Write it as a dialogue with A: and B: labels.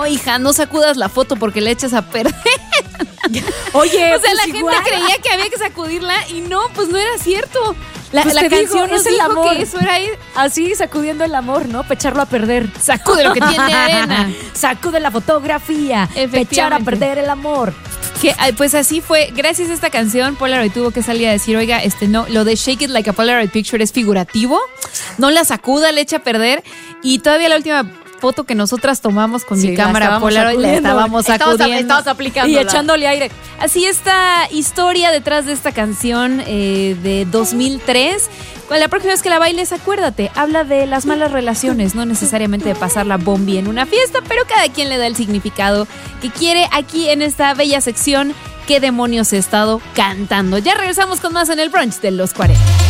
A: hija, no sacudas la foto porque la echas a perder.
B: Oye,
A: o sea,
B: pues
A: la
B: igual.
A: gente creía que había que sacudirla y no, pues no era cierto. La
B: Pues te
A: canción
B: digo,
A: nos
B: es el
A: dijo
B: amor.
A: que eso era ir.
B: Así, sacudiendo el amor, ¿no? Pecharlo a perder.
A: Sacude lo que tiene arena.
B: Sacude la fotografía.
A: Efectivamente.
B: Pechar a perder el amor.
A: Que, pues así fue, gracias a esta canción, Polaroid tuvo que salir a decir, oiga, no, lo de Shake It Like a Polaroid Picture es figurativo, no la sacuda, le echa a perder, y todavía la última foto que nosotras tomamos con mi cámara Polaroid la estábamos sacudiendo.
B: Estabas aplicando. Y echándole aire.
A: Así esta historia detrás de esta canción de 2003. La próxima vez que la bailes, acuérdate, habla de las malas relaciones, no necesariamente de pasarla bombi en una fiesta, pero cada quien le da el significado que quiere aquí en esta bella sección. ¿Qué demonios he estado cantando? Ya regresamos con más en el brunch de los 40.